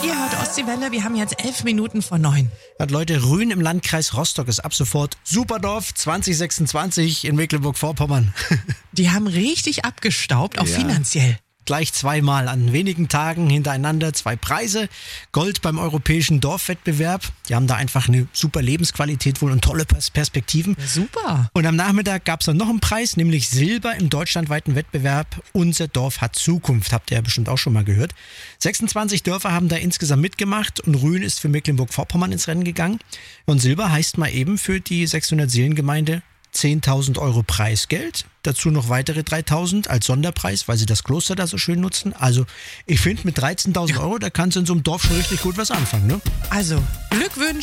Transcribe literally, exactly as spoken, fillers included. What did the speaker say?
Ihr hört Ostseewelle, wir haben jetzt elf Minuten vor neun. Und Leute, Rühen im Landkreis Rostock ist ab sofort Superdorf zwanzig sechsundzwanzig in Mecklenburg-Vorpommern. Die haben richtig abgestaubt, auch Ja. finanziell. Gleich zweimal an wenigen Tagen hintereinander zwei Preise. Gold beim europäischen Dorfwettbewerb. Die haben da einfach eine super Lebensqualität wohl und tolle Pers- Perspektiven. Super. Und am Nachmittag gab es dann noch einen Preis, nämlich Silber im deutschlandweiten Wettbewerb Unser Dorf hat Zukunft. Habt ihr ja bestimmt auch schon mal gehört. sechsundzwanzig Dörfer haben da insgesamt mitgemacht und Rühen ist für Mecklenburg-Vorpommern ins Rennen gegangen. Und Silber heißt mal eben für die sechshundert-Seelen-Gemeinde zehntausend Euro Preisgeld, dazu noch weitere dreitausend als Sonderpreis, weil sie das Kloster da so schön nutzen. Also ich finde, mit dreizehntausend Euro, da kannst du in so einem Dorf schon richtig gut was anfangen, ne? Also, Glückwünsche.